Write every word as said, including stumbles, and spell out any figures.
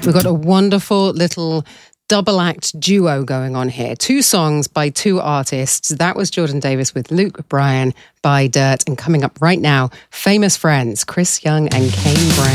We've got a wonderful little double act duo going on here. Two songs by two artists. That was Jordan Davis with Luke Bryan by Dirt. And coming up right now, famous friends, Chris Young and Kane Brown.